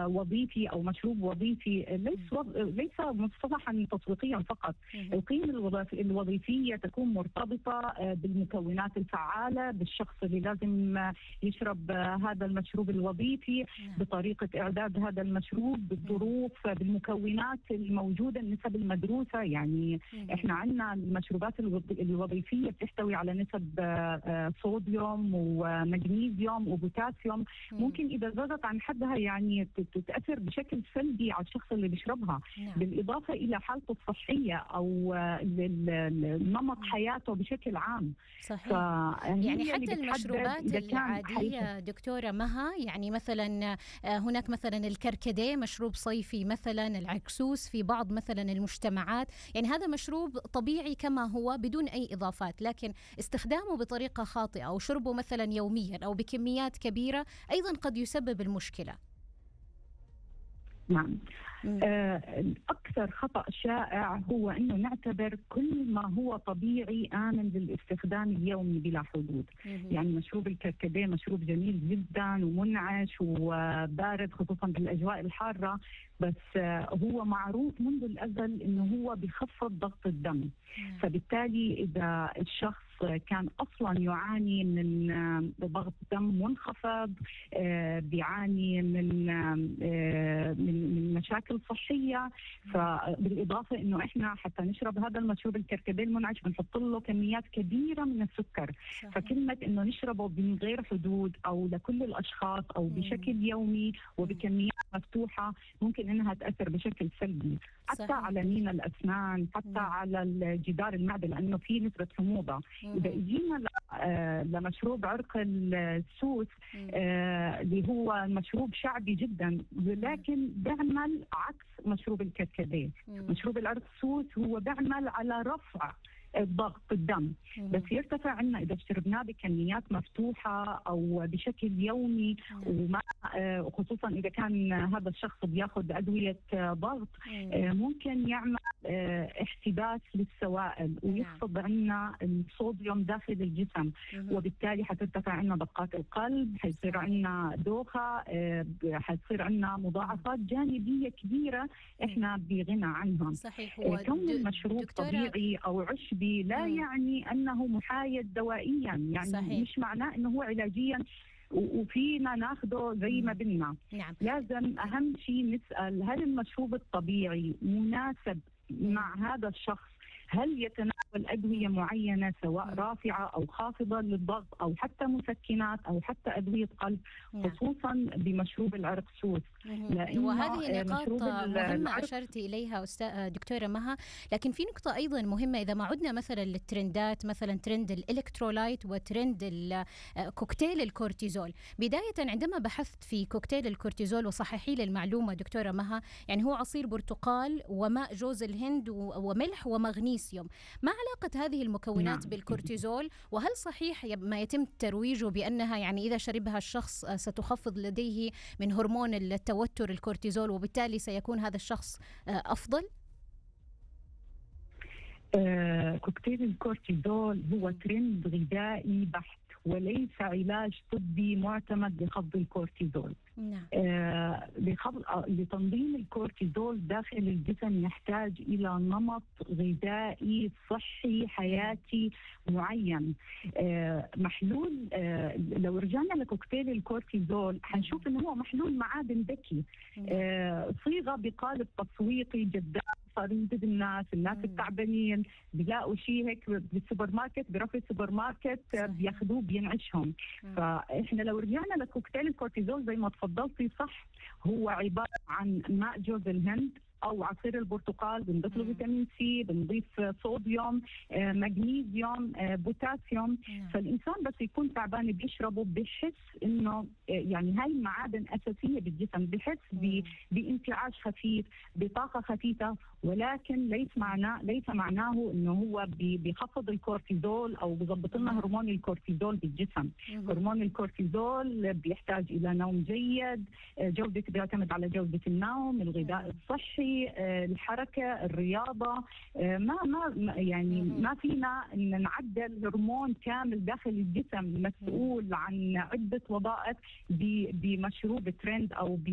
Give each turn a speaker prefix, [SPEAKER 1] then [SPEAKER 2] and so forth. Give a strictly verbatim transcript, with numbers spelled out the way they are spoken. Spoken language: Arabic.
[SPEAKER 1] وظيفي أو مشروب وظيفي ليس وض... ليس مصطلحا تسويقيا فقط. القيمة الوظيفية تكون مرتبطة بالمكونات الفعالة، بالشخص اللي لازم يشرب هذا المشروب الوظيفي، بطريقة إعداد هذا المشروب، بالظروف، بالمكونات الموجودة، النسب المدروسة. يعني إحنا عندنا المشروبات الوظيفية بتحتوي على نسب صوديوم ومغنيسيوم وبوتاسيوم، ممكن إذا زادت عن حدها يعني تتأثر بشكل سلبي على الشخص اللي بيشربها. نعم. بالإضافة إلى حالته الصحية أو نمط حياته بشكل عام.
[SPEAKER 2] صحيح. يعني حتى المشروبات العادية دكتورة مها، يعني مثلا هناك مثلا الكركديه مشروب صيفي، مثلا العكسوس في بعض مثلا المجتمعات، يعني هذا مشروب طبيعي كما هو بدون أي إضافات، لكن استخدامه بطريقة خاطئة أو شربه مثلا يوميا أو بكميات كبيرة أيضا قد يسبب المشكلة.
[SPEAKER 1] نعم. آه، أكثر خطأ شائع هو أنه نعتبر كل ما هو طبيعي آمن للاستخدام اليومي بلا حدود. يعني مشروب الكركديه مشروب جميل جدا ومنعش وبارد خصوصا بالأجواء الحارة، بس آه هو معروف منذ الأزل أنه هو بيخفض ضغط الدم. فبالتالي إذا الشخص كان أصلا يعاني من ضغط دم منخفض، بيعاني من من مشاكل صحية، فبالإضافة إنه إحنا حتى نشرب هذا المشروب الكركديه المنعش بنحط له كميات كبيرة من السكر. صحيح. فكلمة إنه نشربه من غير حدود أو لكل الأشخاص أو بشكل يومي وبكميات مفتوحة ممكن إنها تأثر بشكل سلبي حتى صحيح. على مين الأسنان، حتى مم. على الجدار المعدة، لأنه في نسبة حموضة. إذا اجينا لمشروب عرق السوس اللي هو مشروب شعبي جدا لكن بيعمل عكس مشروب الكركديه. مشروب العرق السوس هو بيعمل على رفع ضغط الدم، بس يرتفع عنا إذا شربناه بكميات مفتوحة أو بشكل يومي، وما خصوصا إذا كان هذا الشخص بياخذ أدوية ضغط ممكن يعمل احتباس للسوائل ويخفض عنا الصوديوم داخل الجسم، وبالتالي حترتفع عنا دقات القلب، حيصير عنا دوخة، حتصير عنا مضاعفات جانبية كبيرة إحنا بغنى عنها.
[SPEAKER 2] صحيح. هو
[SPEAKER 1] كون المشروب طبيعي أو عشبي لا مم. يعني أنه محايد دوائيا، يعني صحيح. مش معناه أنه هو علاجيا وفينا ناخده زي ما بدنا.
[SPEAKER 2] نعم.
[SPEAKER 1] لازم أهم شيء نسأل هل المشروب الطبيعي مناسب مم. مع هذا الشخص، هل يتناول أدوية معينة سواء مم. رافعة أو خافضة للضغط أو حتى مسكنات أو حتى أدوية قلب، خصوصا بمشروب العرق سوس.
[SPEAKER 2] وهذه نقاط مهمة أشرت إليها أستاذ دكتورة مها، لكن في نقطة أيضا مهمة إذا ما عدنا مثلا للترندات، مثلا ترند الإلكترولايت وترند كوكتيل الكورتيزول. بداية عندما بحثت في كوكتيل الكورتيزول، وصححي لي المعلومة دكتورة مها، يعني هو عصير برتقال وماء جوز الهند وملح ومغنيسيوم. ما علاقة هذه المكونات نعم. بالكورتيزول؟ وهل صحيح ما يتم ترويجه بأنها يعني إذا شربها الشخص ستخفض لديه من هرمون التوتر الكورتيزول وبالتالي سيكون هذا الشخص أفضل؟
[SPEAKER 1] آه، كوكتيل الكورتيزول هو ترند غذائي بحت وليس علاج طبي معتمد لخفض الكورتيزول. نعم. آه لتنظيم الكورتيزول داخل الجسم يحتاج إلى نمط غذائي صحي حياتي معين. آه محلول آه لو رجعنا لكوكتيل الكورتيزول حنشوف إنه هو محلول معادن ذكي، آه صيغة بقالب تسويقي جذاب صار يجذب الناس، الناس التعبانين بيلاقوا شيء هيك بالسوبر ماركت، برفي السوبر ماركت بياخذوه بينعشهم. فإحنا لو رجعنا لكوكتيل الكورتيزول زي ما تفضلتي صح، هو عبارة عن ماء جوز الهند أو عصير البرتقال، بنضيف له فيتامين سي، بنضيف صوديوم، آه، مغنيسيوم، آه، بوتاسيوم. مم. فالإنسان بس يكون تعبان بيشربه بحس إنه آه، يعني هاي المعادن أساسية بالجسم، بحس بانتعاش خفيف، بطاقة خفيفة، ولكن ليس معناه ليس معناه إنه هو بيخفض الكورتيزول أو بيضبط لنا هرمون الكورتيزول بالجسم. مم. هرمون الكورتيزول بيحتاج إلى نوم جيد، آه، جودة بيعتمد على جودة النوم، الغذاء الصحي، الحركة، الرياضة. ما ما يعني ما فينا إن نعدل هرمون كامل داخل الجسم مسؤول عن عدة وظائف بمشروب ترند أو